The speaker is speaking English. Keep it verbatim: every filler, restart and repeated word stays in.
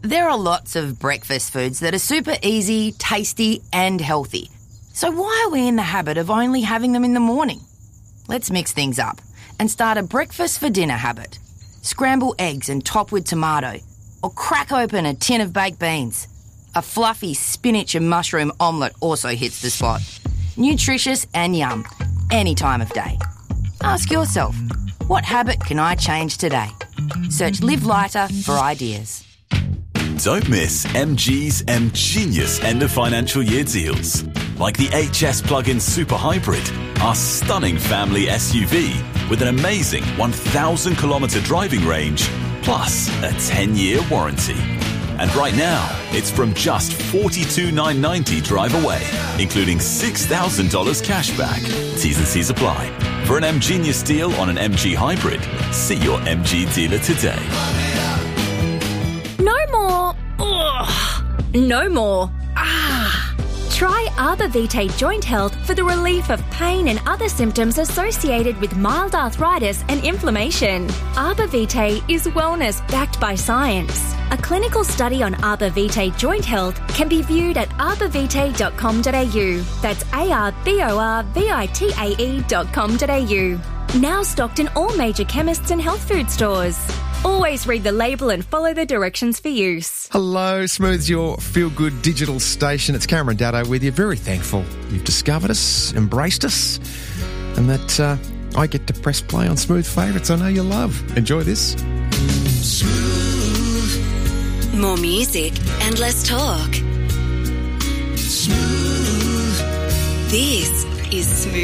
There are lots of breakfast foods that are super easy, tasty and healthy. So why are we in the habit of only having them in the morning? Let's mix things up and start a breakfast for dinner habit. Scramble eggs and top with tomato, or crack open a tin of baked beans. A fluffy spinach and mushroom omelette also hits the spot. Nutritious and yum, any time of day. Ask yourself, what habit can I change today? Search Live Lighter for ideas. Don't miss M G's M Genius end of financial year deals. Like the H S Plug-in Super Hybrid, our stunning family S U V with an amazing one thousand kilometre driving range, plus a ten-year warranty. And right now, it's from just forty-two thousand nine hundred ninety dollars drive away, including six thousand dollars cash back. T's and C's apply. For an M Genius deal on an M G Hybrid, see your M G dealer today. No more. Ugh. No more. Ah. Try Arbor Vitae Joint Health for the relief of pain and other symptoms associated with mild arthritis and inflammation. Arbor Vitae is wellness backed by science. A clinical study on Arbor Vitae Joint Health can be viewed at arbor vitae dot com dot a u. That's A R B O R V I T A E dot com dot a u. Now stocked in all major chemists and health food stores. Always read the label and follow the directions for use. Hello, Smooth's your feel-good digital station. It's Cameron Daddo with you. Very thankful you've discovered us, embraced us, and that uh, I get to press play on Smooth favourites I know you love. Enjoy this. Smooth. More music and less talk. Smooth. This is Smooth.